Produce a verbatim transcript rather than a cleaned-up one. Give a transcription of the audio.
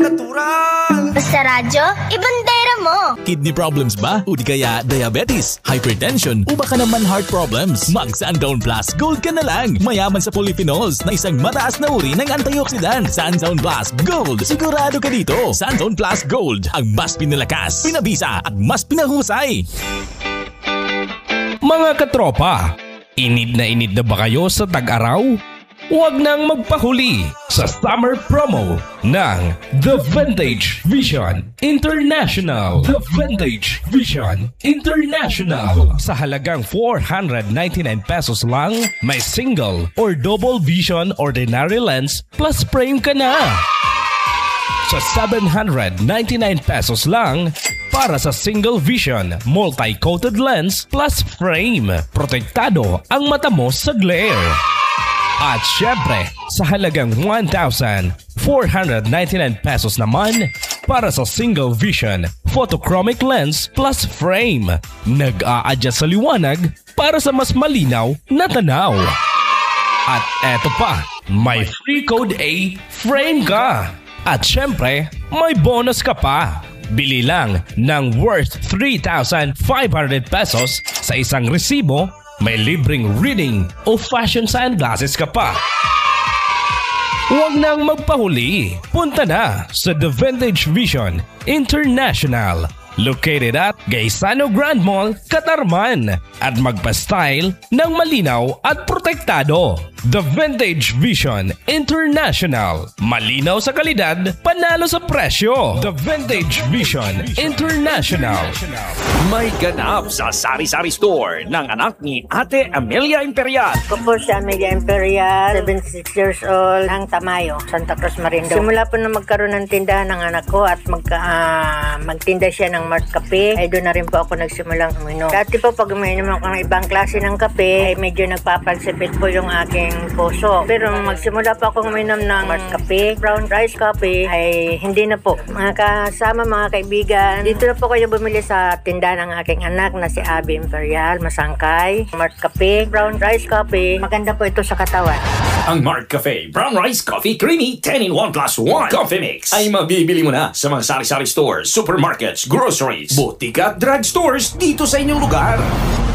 Natural! Basta radyo, ibandera mo! Kidney problems ba? O di kaya diabetes, hypertension, o baka naman heart problems? Mag Sundown Plus Gold ka na lang. Mayaman sa polyphenols na isang mataas na uri ng antioxidant. Sundown Plus Gold. Sigurado ka dito. Sundown Plus Gold. Ang mas pinalakas, pinabisa at mas pinahusay. Mga katropa, inid na inid na ba kayo sa tag-araw? Huwag nang magpahuli sa summer promo ng The Vintage Vision International. The Vintage Vision International. Sa halagang four hundred ninety-nine pesos lang, may single or double vision ordinary lens plus frame ka na. Sa seven hundred ninety-nine pesos lang, para sa single vision multi-coated lens plus frame, protektado ang mata mo sa glare. At syempre, sa halagang one thousand four hundred ninety-nine pesos naman, para sa single vision photochromic lens plus frame, nag-a-adjust sa liwanag para sa mas malinaw na tanaw. At eto pa, may free code A frame ka. At syempre, may bonus ka pa. Bili lang ng worth three thousand five hundred pesos sa isang resibo, may libreng reading o fashion sunglasses ka pa. Huwag nang magpahuli. Punta na sa The Vintage Vision International, located at Gaisano Grand Mall, Katarman, at magpa-style ng malinaw at protektado. The Vintage Vision International. Malinaw sa kalidad, panalo sa presyo. The Vintage Vision International. May ganap sa Sari-Sari Store ng anak ni Ate Amelia Imperial. Ako po si Amelia Imperial, seventy-six years old, ng Tamayo, Santa Cruz, Marinduque. Simula po na magkaroon ng tindahan ng anak ko at magka, uh, magtinda siya ng Mart Kape, ay doon na rin po ako nagsimulang uminom. Dati po pag uminom ako ng ibang klase ng kape, ay medyo nagpapalsipit po yung aking puso. Pero magsimula po akong uminom ng Mart Kape, brown rice coffee, ay hindi na po. Mga kasama, mga kaibigan, dito na po kayo bumili sa tindahan ng aking anak na si Abby Imperial, Masangkay. Mart Cafe, brown rice coffee. Maganda po ito sa katawan. Ang Mart Cafe Brown Rice Coffee Creamy ten in one plus one Coffee Mix ay mabibili mo na sa mga sari-sari stores, supermarkets, groceries, butika at drugstores dito sa inyong lugar.